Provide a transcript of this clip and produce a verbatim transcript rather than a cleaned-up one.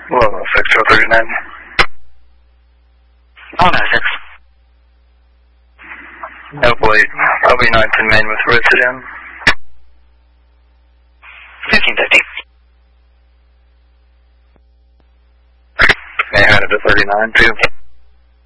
Hello, Sector thirty-nine. Oh, no, six. Airplane, probably nineteen main with resident. fifteen fifty. May I head to thirty-nine, too?